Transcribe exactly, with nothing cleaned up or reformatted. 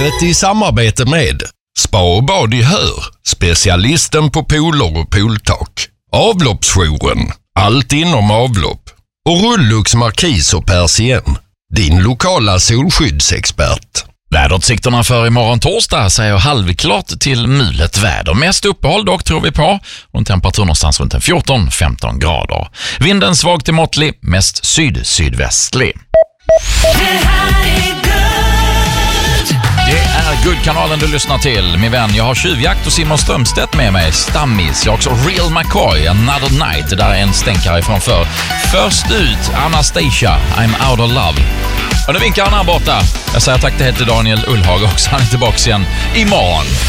Programmet i samarbete med Spa och bad i Hör, specialisten på pooler och pooltak. Avloppsjouren, allt inom avlopp. Och Rullux Markis och Persien, din lokala solskyddsexpert. Väderutsikterna för imorgon torsdag säger halvklart till mulet väder. Mest uppehåll dock tror vi på. Och en temperatur någonstans runt fjorton femton grader. Vinden svag till måttlig, mest syd-sydvästlig. Det är Guldkanalen du lyssnar till, min vän. Jag har Tjuvjakt och Simon Strömstedt med mig. Stammis. Jag har också Real McCoy, Another Night. Där är en stänkare ifrån för. Först ut, Anastasia, I'm Out of Love. Och nu vinkar han här borta. Jag säger tack till Daniel Ullhag också. Han är tillbaka igen imorgon.